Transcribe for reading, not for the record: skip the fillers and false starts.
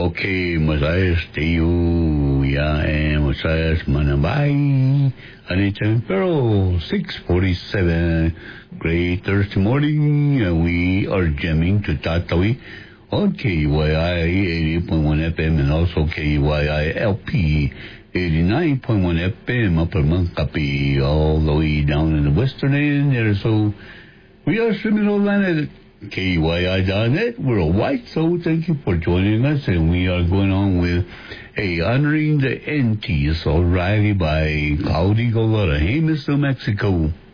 Okay, Matthias Teo, Matthias Manabay, Anita Pero, 6:47, great Thursday morning, and we are jamming to Tatawi on KUYI 80.1 FM and also KUYI LP 89.1 FM, Upper Mankapi, all the way down in the western end there, so we are streaming online at KUYI.net worldwide, so thank you for joining us, and we are going on with honoring the NTs, O'Reilly by Cloudy Golota. Hey, Mr. Mexico.